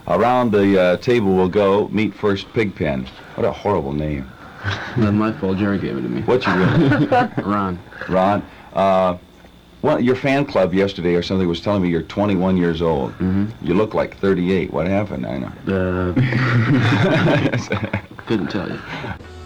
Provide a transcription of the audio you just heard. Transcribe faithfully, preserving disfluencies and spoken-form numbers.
Around the uh, table we'll go. Meet first Pigpen. What a horrible name. Not my fault. Jerry gave it to me. What's your real name? Ron. Ron. Uh, well, your fan club yesterday or something was telling me you're twenty-one years old. Mm-hmm. You look like thirty-eight. What happened? I know. Uh, couldn't tell you.